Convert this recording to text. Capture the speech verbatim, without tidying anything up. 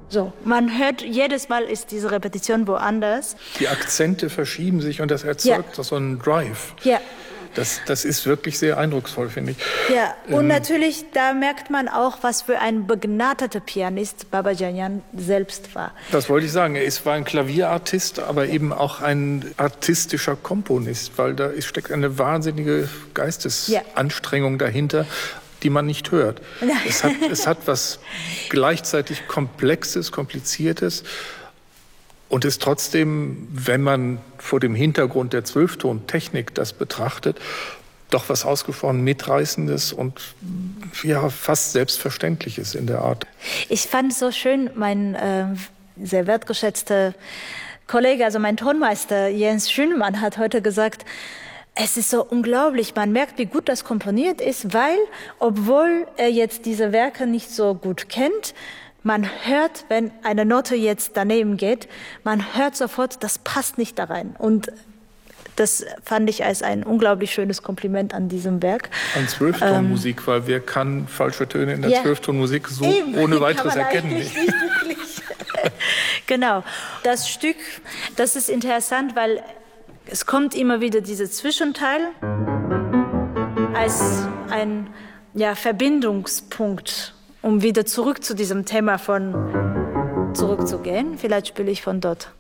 So, man hört, jedes Mal ist diese Repetition woanders. Die Akzente verschieben sich und das erzeugt ja. so einen Drive. Ja. Das, das ist wirklich sehr eindrucksvoll, finde ich. Ja, und ähm, natürlich, da merkt man auch, was für ein begnadeter Pianist Babajanyan selbst war. Das wollte ich sagen. Er ist, war ein Klavierartist, aber eben auch ein artistischer Komponist, weil da ist, steckt eine wahnsinnige Geistesanstrengung ja. dahinter, die man nicht hört. Es hat, es hat was gleichzeitig Komplexes, Kompliziertes und ist trotzdem, wenn man vor dem Hintergrund der Zwölftontechnik das betrachtet, doch was ausgesprochen Mitreißendes und ja, fast Selbstverständliches in der Art. Ich fand es so schön, mein äh, sehr wertgeschätzter Kollege, also mein Tonmeister Jens Schünemann hat heute gesagt, es ist so unglaublich, man merkt, wie gut das komponiert ist, weil, obwohl er jetzt diese Werke nicht so gut kennt, man hört, wenn eine Note jetzt daneben geht, man hört sofort, das passt nicht da rein. Und das fand ich als ein unglaublich schönes Kompliment an diesem Werk. An Zwölftonmusik, ähm, weil wer kann falsche Töne in der ja, Zwölftonmusik so eben, ohne weiteres erkennen? Nicht. Nicht Genau, das Stück, das ist interessant, weil es kommt immer wieder dieser Zwischenteil als ein ja, Verbindungspunkt, um wieder zurück zu diesem Thema von zurückzugehen. Vielleicht spiele ich von dort.